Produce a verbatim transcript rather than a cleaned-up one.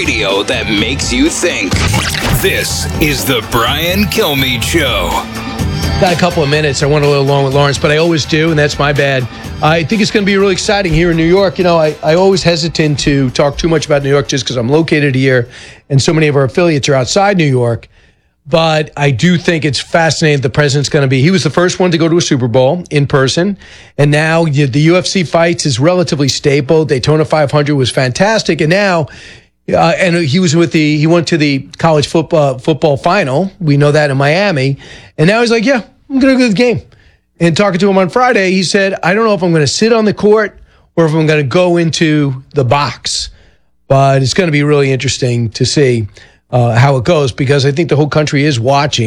radio that makes you think. This is the Brian Kilmeade Show. Got a couple of minutes. I went a little long with Lawrence, but I always do, and that's my bad. I think it's going to be really exciting here in New York. You know, I, I always hesitant to talk too much about New York just because I'm located here, and so many of our affiliates are outside New York. But I do think it's fascinating the president's going to be. He was the first one to go to a Super Bowl in person. And now the U F C fights is relatively stable. Daytona five hundred was fantastic. And now, uh, and he was with the, he went to the college football, football final. We know that in Miami. And now he's like, yeah, I'm going to go to the game. And talking to him on Friday, he said, I don't know if I'm going to sit on the court or if I'm going to go into the box. But it's going to be really interesting to see Uh, how it goes, because I think the whole country is watching.